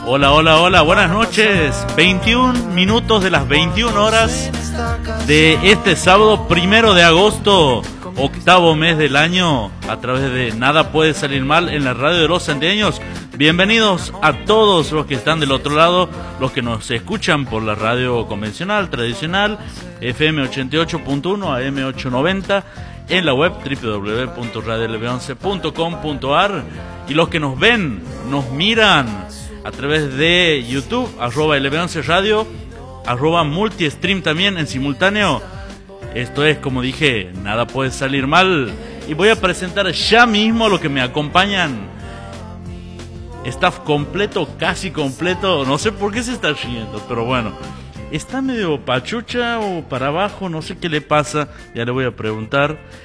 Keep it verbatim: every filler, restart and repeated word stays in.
Hola, hola, hola, buenas noches. veintiún minutos de las veintiuna horas de este sábado primero de agosto, octavo mes del año, a través de Nada Puede Salir Mal en la radio de los santiagueños. Bienvenidos a todos los que están del otro lado, los que nos escuchan por la radio convencional, tradicional, F M ochenta y ocho punto uno, A M ochocientos noventa, en la web doble u doble u doble u punto radio l b once punto com punto a r, y los que nos ven, nos miran a través de YouTube, arroba L B once Radio, arroba Multistream también en simultáneo. Esto es, como dije, Nada Puede Salir Mal. Y voy a presentar ya mismo lo que me acompañan. Staff completo, casi completo. No sé por qué se está riendo, pero bueno. Está medio pachucha o para abajo, no sé qué le pasa. Ya le voy a preguntar.